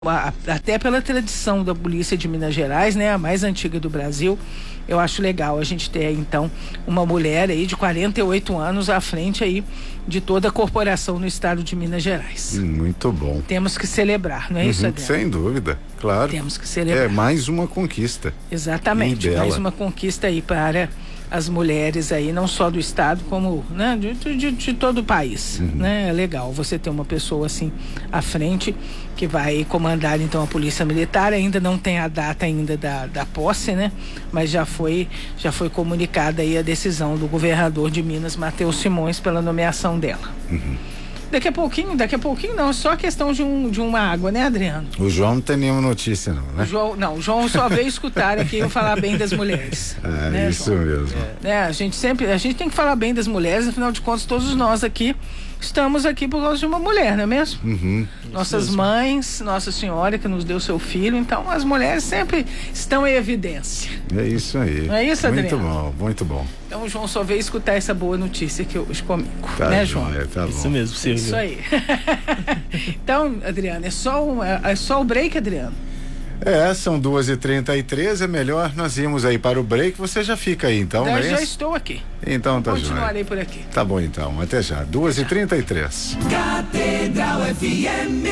Até pela tradição da polícia de Minas Gerais, né, a mais antiga do Brasil, eu acho legal a gente ter então uma mulher aí de 48 anos à frente aí de toda a corporação no estado de Minas Gerais. Muito bom. Temos que celebrar, não é isso, Adriano? Sem dúvida, claro. Temos que celebrar. É mais uma conquista. Exatamente, mais uma conquista aí para as mulheres aí, não só do estado, como, né, de todo o país, né? É legal você ter uma pessoa assim à frente que vai comandar então a polícia militar. Ainda não tem a data ainda da posse, né? Mas já foi comunicada aí a decisão do governador de Minas, Matheus Simões, pela nomeação dela. Daqui a pouquinho não, só questão de uma água, né, Adriano? O João não tem nenhuma notícia não, né? O João só veio escutar aqui eu falar bem das mulheres. Né, isso João? mesmo. A gente tem que falar bem das mulheres, afinal de contas todos nós aqui estamos aqui por causa de uma mulher, não é mesmo? Nossas mães, Nossa Senhora que nos deu seu filho, então as mulheres sempre estão em evidência. É isso aí. Não é isso, Adriano? Muito bom, muito bom. Então o João só veio escutar essa boa notícia aqui hoje comigo, né, João? Tá bom. Isso mesmo, Silvio. Isso aí. Então, Adriano, é só o break, Adriano? São 2h33, é melhor nós irmos aí para o break, você já fica aí então, Eu não é já isso? estou aqui. Então tá jóia. Continuarei por aqui. Tá bom então, até já, 2h33. Catedral FM.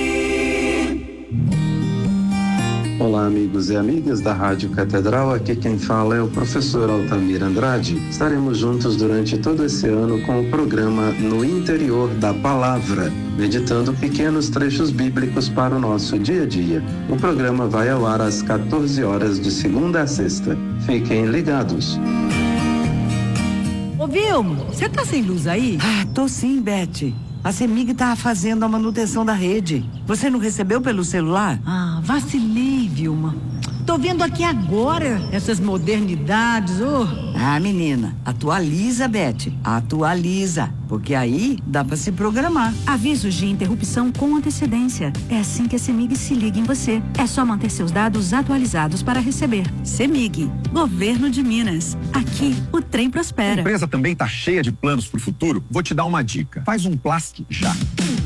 Olá, amigos e amigas da Rádio Catedral, aqui quem fala é o professor Altamir Andrade. Estaremos juntos durante todo esse ano com o programa No Interior da Palavra, meditando pequenos trechos bíblicos para o nosso dia a dia. O programa vai ao ar às 14 horas de segunda a sexta. Fiquem ligados. Ô Vilmo, você tá sem luz aí? Tô sim, Beth. A CEMIG tá fazendo a manutenção da rede. Você não recebeu pelo celular? Vacilei, Vilma. Tô vendo aqui agora essas modernidades, menina, atualiza, Beth. Atualiza, porque aí dá pra se programar. Avisos de interrupção com antecedência. É assim que a CEMIG se liga em você. É só manter seus dados atualizados para receber. CEMIG, Governo de Minas. Aqui, o trem prospera. A empresa também tá cheia de planos pro futuro. Vou te dar uma dica. Faz um plástico já.